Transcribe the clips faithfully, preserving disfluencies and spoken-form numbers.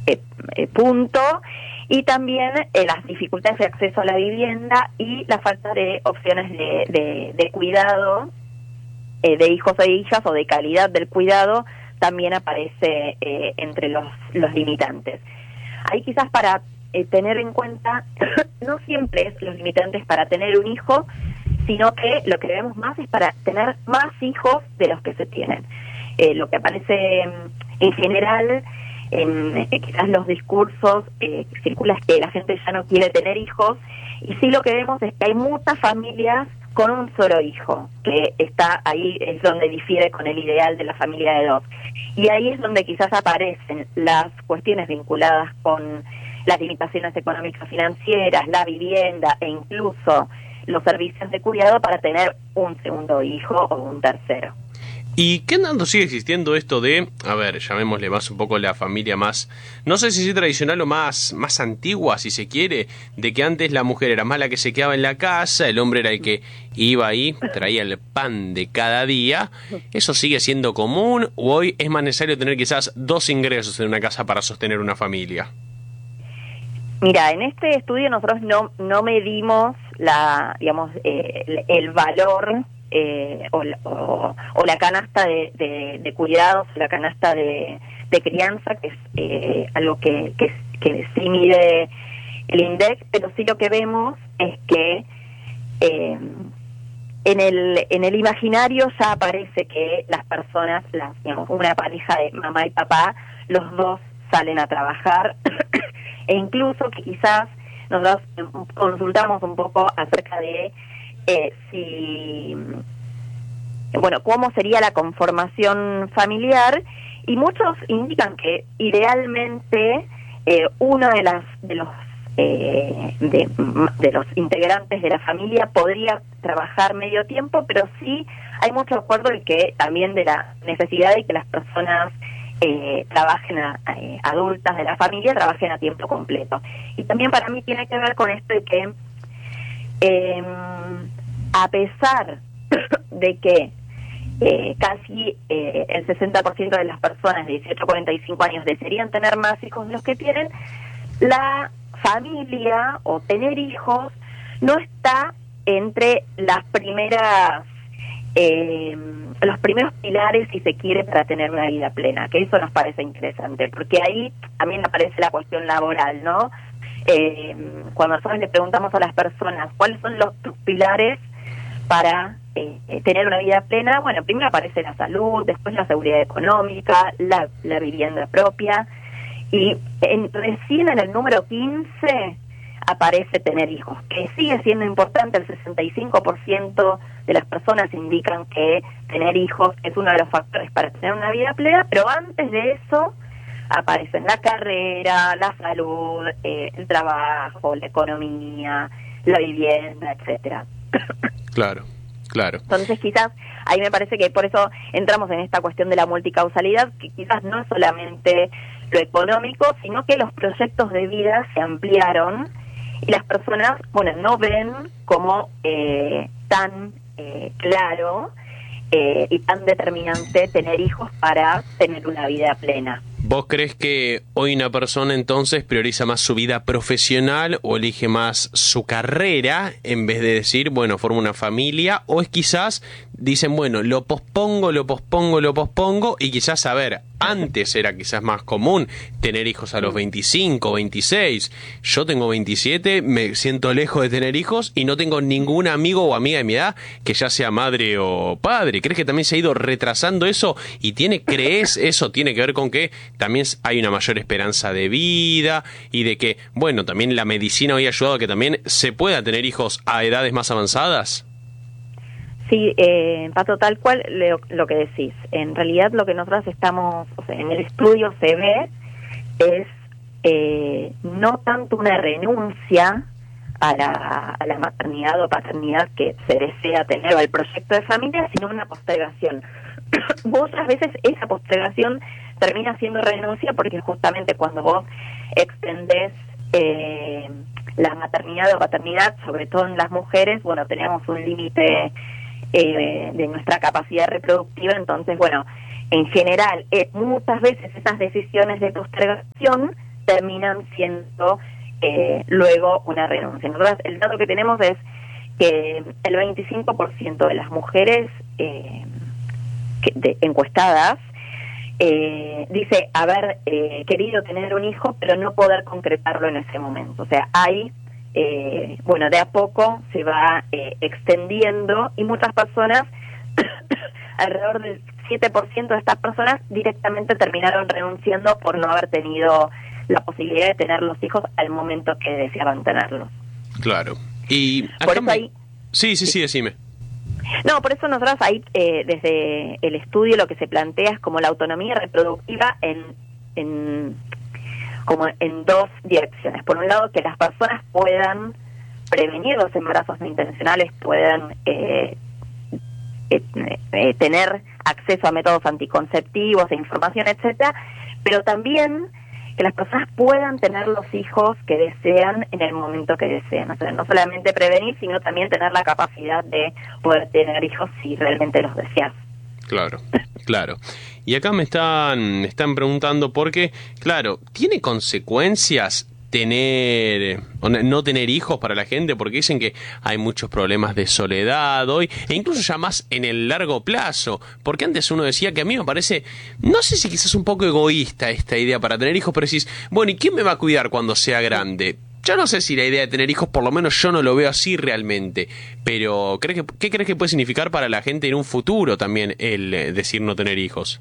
eh, eh, punto, y también eh, las dificultades de acceso a la vivienda y la falta de opciones de, de, de cuidado eh, de hijos e hijas o de calidad del cuidado también aparece eh, entre los, los limitantes. Ahí quizás para eh, tener en cuenta, no siempre es los limitantes para tener un hijo, sino que lo que vemos más es para tener más hijos de los que se tienen. Eh, lo que aparece en general en eh, quizás los discursos eh, que circula es que la gente ya no quiere tener hijos, y sí lo que vemos es que hay muchas familias con un solo hijo, que está ahí, es donde difiere con el ideal de la familia de dos. Y ahí es donde quizás aparecen las cuestiones vinculadas con las limitaciones económicas financieras, la vivienda e incluso los servicios de cuidado para tener un segundo hijo o un tercero. ¿Y qué tanto sigue existiendo esto de, a ver, llamémosle más un poco la familia más, no sé si es tradicional o más, más antigua, si se quiere, de que antes la mujer era más la que se quedaba en la casa, el hombre era el que iba ahí, traía el pan de cada día? ¿Eso sigue siendo común o hoy es más necesario tener quizás dos ingresos en una casa para sostener una familia? Mira, en este estudio nosotros no no medimos la, digamos, eh, el, el valor eh, o, o, o la canasta de, de, de cuidados, la canasta de, de crianza, que es eh, algo que, que, que sí mide el INDEC, pero sí lo que vemos es que eh, en el en el imaginario ya aparece que las personas, las, digamos, una pareja de mamá y papá, los dos salen a trabajar e incluso que quizás nosotros consultamos un poco acerca de eh, si, bueno, cómo sería la conformación familiar, y muchos indican que idealmente eh, uno de las de los eh, de, de los integrantes de la familia podría trabajar medio tiempo, pero sí hay mucho acuerdo en que también de la necesidad de que las personas Eh, trabajen a, eh, adultas de la familia trabajen a tiempo completo. Y también para mí tiene que ver con esto de que eh, a pesar de que eh, casi eh, el sesenta por ciento de las personas de dieciocho a cuarenta y cinco años desearían tener más hijos de los que tienen, la familia o tener hijos no está entre las primeras Eh, los primeros pilares, si se quiere, para tener una vida plena, que eso nos parece interesante, porque ahí también aparece la cuestión laboral, ¿no? Eh, cuando nosotros le preguntamos a las personas cuáles son los tus pilares para eh, tener una vida plena, bueno, primero aparece la salud, después la seguridad económica, la, la vivienda propia, y en, recién en el número quince aparece tener hijos, que sigue siendo importante. El sesenta y cinco por ciento de las personas indican que tener hijos es uno de los factores para tener una vida plena, pero antes de eso aparecen la carrera, la salud, eh, el trabajo, la economía, la vivienda, etcétera. Claro, claro. Entonces quizás ahí me parece que por eso entramos en esta cuestión de la multicausalidad, que quizás no es solamente lo económico, sino que los proyectos de vida se ampliaron y las personas, bueno, no ven como eh, tan eh, claro eh, y tan determinante tener hijos para tener una vida plena. ¿Vos crees que hoy una persona entonces prioriza más su vida profesional o elige más su carrera en vez de decir, bueno, formo una familia? ¿O es quizás, dicen, bueno, lo pospongo, lo pospongo, lo pospongo, y quizás, a ver, antes era quizás más común tener hijos a los veinticinco, veintiséis. Yo tengo veintisiete, me siento lejos de tener hijos y no tengo ningún amigo o amiga de mi edad que ya sea madre o padre. ¿Crees que también se ha ido retrasando eso? ¿Y tiene, crees eso tiene que ver con que también hay una mayor esperanza de vida y de que, bueno, también la medicina hoy ha ayudado a que también se pueda tener hijos a edades más avanzadas? Sí, eh, Pato, tal cual lo, lo que decís. En realidad lo que nosotros estamos, o sea, en el estudio se ve es eh, no tanto una renuncia a la, a la maternidad o paternidad que se desea tener o al proyecto de familia, sino una postergación. Muchas veces esa postergación termina siendo renuncia, porque justamente cuando vos extendés eh, la maternidad o paternidad, sobre todo en las mujeres, bueno, tenemos un límite Eh, de nuestra capacidad reproductiva. Entonces, bueno, en general, eh, muchas veces esas decisiones de postergación terminan siendo eh, luego una renuncia. Nosotros, el dato que tenemos es que el veinticinco por ciento de las mujeres eh, que, de, encuestadas eh, dice haber eh, querido tener un hijo, pero no poder concretarlo en ese momento. O sea, hay, eh, bueno, de a poco se va eh, extendiendo, y muchas personas, alrededor del siete por ciento de estas personas directamente terminaron renunciando por no haber tenido la posibilidad de tener los hijos al momento que deseaban tenerlos. Claro. Y acá por eso me... ahí, sí, sí, sí, decime. No, por eso nosotros ahí, eh, desde el estudio, lo que se plantea es como la autonomía reproductiva en, en como en dos direcciones. Por un lado, que las personas puedan prevenir los embarazos no intencionales, puedan eh, eh, eh, tener acceso a métodos anticonceptivos e información, etcétera, pero también que las personas puedan tener los hijos que desean en el momento que desean. O sea, no solamente prevenir, sino también tener la capacidad de poder tener hijos si realmente los deseas. Claro, claro. Y acá me están, me están preguntando porque, claro, ¿tiene consecuencias tener o no tener hijos para la gente? Porque dicen que hay muchos problemas de soledad hoy, e incluso ya más en el largo plazo, porque antes uno decía, que a mí me parece, no sé si quizás un poco egoísta esta idea para tener hijos, pero decís, bueno, ¿y quién me va a cuidar cuando sea grande? Yo no sé si la idea de tener hijos, por lo menos yo no lo veo así realmente, pero ¿crees que, ¿qué crees que puede significar para la gente en un futuro también el eh, decir no tener hijos?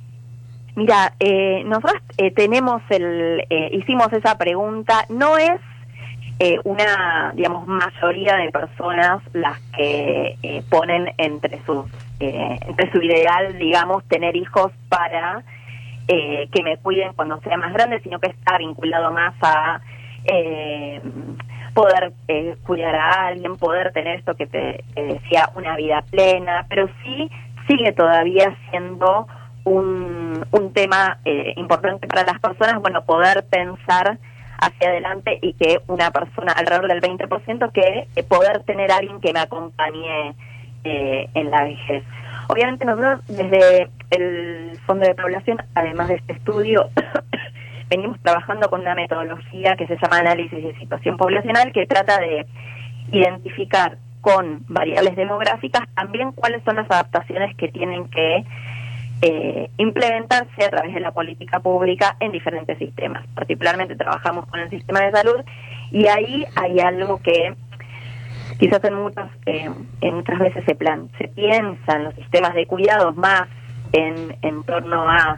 Mira, eh, nosotros eh, tenemos el, eh, hicimos esa pregunta, no es eh, una, digamos, mayoría de personas las que eh, ponen entre sus, eh, entre su ideal, digamos, tener hijos para eh, que me cuiden cuando sea más grande, sino que está vinculado más a eh, poder eh, cuidar a alguien, poder tener esto que te, te decía, una vida plena, pero sí sigue todavía siendo un, un tema eh, importante para las personas, bueno, poder pensar hacia adelante y que una persona, alrededor del veinte por ciento, que eh, poder tener a alguien que me acompañe eh, en la vejez. Obviamente nosotros desde el Fondo de Población, además de este estudio, venimos trabajando con una metodología que se llama análisis de situación poblacional, que trata de identificar con variables demográficas también cuáles son las adaptaciones que tienen que Eh, implementarse a través de la política pública en diferentes sistemas. Particularmente trabajamos con el sistema de salud, y ahí hay algo que quizás en muchas eh, en muchas veces se plan se piensa en los sistemas de cuidados más en, en torno a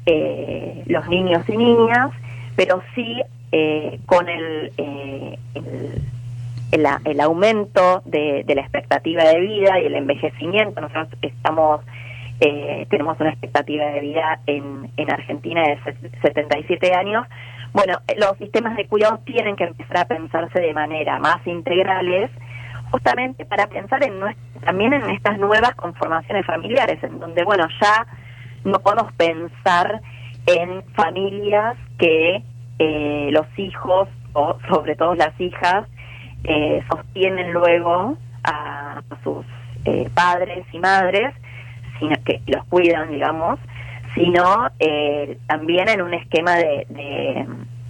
eh, los niños y niñas, pero sí eh, con el, eh, el El, el aumento de, de la expectativa de vida y el envejecimiento. Nosotros estamos eh, tenemos una expectativa de vida en, en Argentina de setenta y siete años. Bueno, los sistemas de cuidado tienen que empezar a pensarse de manera más integrales, justamente para pensar en nuestra, también en estas nuevas conformaciones familiares, en donde, bueno, ya no podemos pensar en familias que eh, los hijos, o sobre todo las hijas, Eh, sostienen luego a, a sus eh, padres y madres, sino que los cuidan, digamos, sino eh, también en un esquema de, de,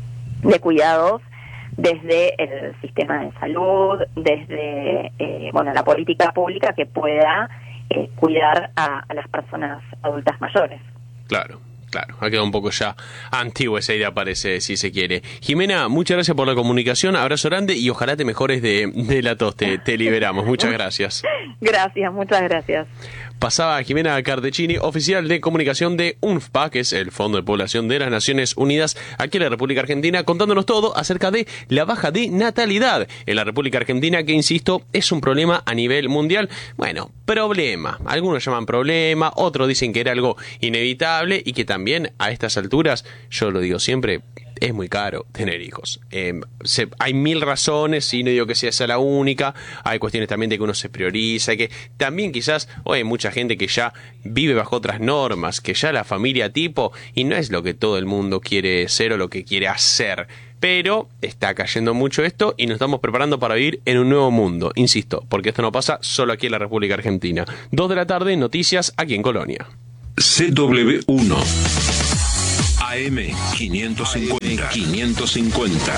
de cuidados desde el sistema de salud, desde eh, bueno, la política pública que pueda eh, cuidar a, a las personas adultas mayores. Claro. Claro, ha quedado un poco ya antigua esa idea, parece, si se quiere. Jimena, muchas gracias por la comunicación, abrazo grande y ojalá te mejores de, de la tos, te, te liberamos. Muchas gracias. Gracias, muchas gracias. Pasaba Jimena Cardecini, oficial de comunicación de UNFPA, que es el Fondo de Población de las Naciones Unidas, aquí en la República Argentina, contándonos todo acerca de la baja de natalidad en la República Argentina, que, insisto, es un problema a nivel mundial. Bueno, problema. Algunos llaman problema, otros dicen que era algo inevitable y que también a estas alturas, yo lo digo siempre, es muy caro tener hijos. Eh, se, hay mil razones, sí, no digo que sea esa la única. Hay cuestiones también de que uno se prioriza, que también quizás hoy hay mucha gente que ya vive bajo otras normas, que ya la familia tipo, y no es lo que todo el mundo quiere ser o lo que quiere hacer. Pero está cayendo mucho esto y nos estamos preparando para vivir en un nuevo mundo, insisto, porque esto no pasa solo aquí en la República Argentina. Dos de la tarde, noticias aquí en Colonia. C W uno A M quinientos cincuenta. quinientos cincuenta.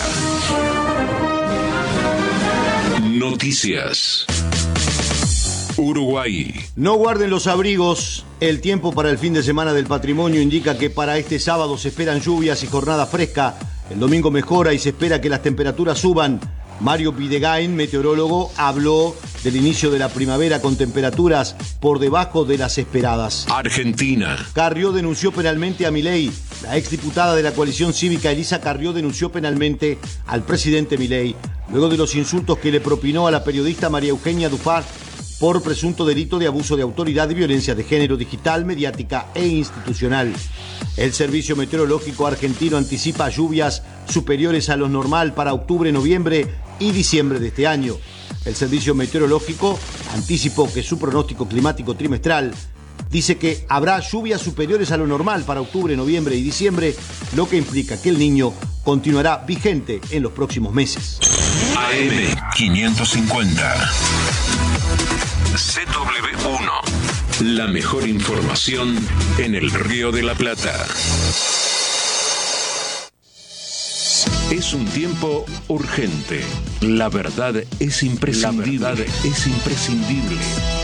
Noticias. Uruguay. No guarden los abrigos. El tiempo para el fin de semana del patrimonio indica que para este sábado se esperan lluvias y jornada fresca. El domingo mejora y se espera que las temperaturas suban. Mario Videgain, meteorólogo, habló del inicio de la primavera con temperaturas por debajo de las esperadas. Argentina. Carrió denunció penalmente a Milei. La exdiputada de la coalición cívica Elisa Carrió denunció penalmente al presidente Milei luego de los insultos que le propinó a la periodista María Eugenia Dufar por presunto delito de abuso de autoridad y violencia de género digital, mediática e institucional. El Servicio Meteorológico Argentino anticipa lluvias superiores a lo normal para octubre, noviembre y diciembre de este año. El Servicio Meteorológico anticipó que su pronóstico climático trimestral dice que habrá lluvias superiores a lo normal para octubre, noviembre y diciembre, lo que implica que el Niño continuará vigente en los próximos meses. A M quinientos cincuenta. C W uno. La mejor información en el Río de la Plata. Es un tiempo urgente. La verdad es imprescindible. La verdad es imprescindible.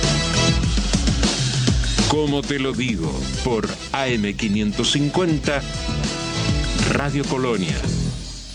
Como te lo digo, por A M quinientos cincuenta, Radio Colonia.